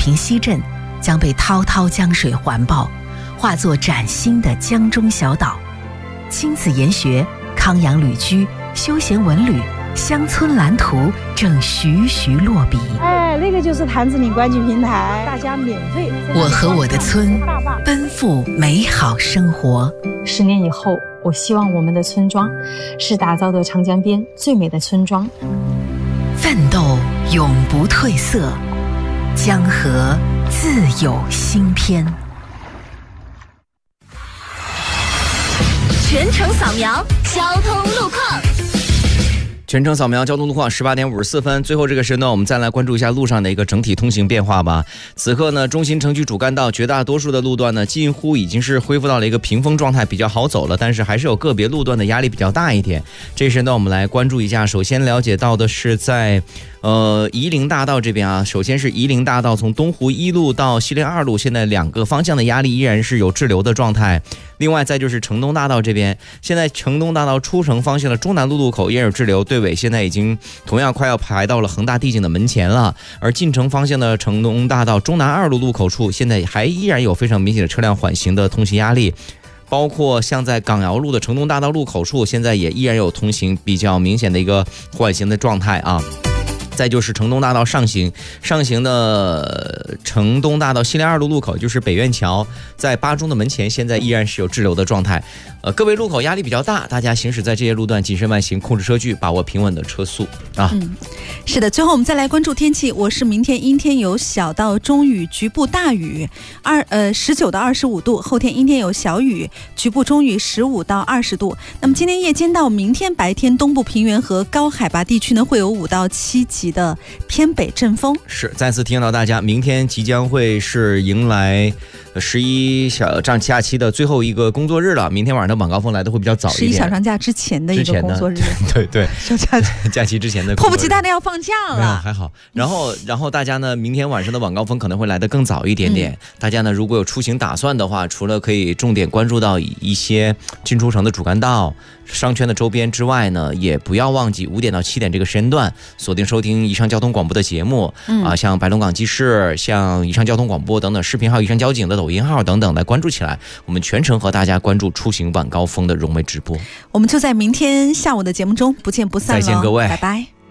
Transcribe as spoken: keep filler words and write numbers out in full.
坪西镇将被滔滔江水环抱，化作崭新的江中小岛。亲子研学、康养旅居、休闲文旅、乡村蓝图正徐徐落笔。 哎，那个就是潭子岭观景平台，大家免费。 我和我的村，奔赴美好生活。 十年以后，我希望我们的村庄是打造的长江边最美的村庄。 奋斗永不褪色，江河自有新篇。 全程扫描交通路况。 全程扫描交通路况，十八点五十四分。最后这个时段，我们再来关注一下路上的一个整体通行变化吧。此刻呢，中心城区主干道绝大多数的路段呢，近乎已经是恢复到了一个平风状态，比较好走了。但是还是有个别路段的压力比较大一点。这时呢，我们来关注一下。首先了解到的是在呃夷陵大道这边啊，首先是夷陵大道从东湖一路到西陵二路，现在两个方向的压力依然是有滞留的状态。另外再就是城东大道这边，现在城东大道出城方向的中南路路口也有滞留，队尾现在已经同样快要排到了恒大地景的门前了。而进城方向的城东大道中南二路路口处，现在还依然有非常明显的车辆缓行的通行压力。包括像在港窑路的城东大道路口处，现在也依然有通行比较明显的一个缓行的状态啊。再就是城东大道上行，上行的城东大道西陵二路路口，就是北苑桥，在八中的门前，现在依然是有滞留的状态。呃，各位路口压力比较大，大家行驶在这些路段谨慎慢行，控制车距，把握平稳的车速啊。 嗯，是的。最后我们再来关注天气，我是明天阴天有小到中雨，局部大雨，二呃十九到二十五度；后天阴天有小雨，局部中雨，十五到二十度。那么今天夜间到明天白天，东部平原和高海拔地区呢会有五到七级的偏北阵风。 是，再次提醒到大家，明天即将会是迎来十一小长假期的最后一个工作日了。明天晚上的晚高峰来的会比较早一点， 十一小长假之前的一个工作日。 对对， 小假假期之前的， 迫不及待的要放假了。 没有，还好。然后，然后大家呢，明天晚上的晚高峰可能会来得更早一点点。嗯、大家呢，如果有出行打算的话，除了可以重点关注到一些进出城的主干道、商圈的周边之外呢，也不要忘记五点到七点这个时间段锁定收听宜昌交通广播的节目、嗯、啊，像白龙港记事、像宜昌交通广播等等视频号、宜昌交警的抖音号等等来关注起来。我们全程和大家关注出行晚高峰的融媒直播。 我们就在明天下午的节目中不见不散了。 再见各位， 拜拜。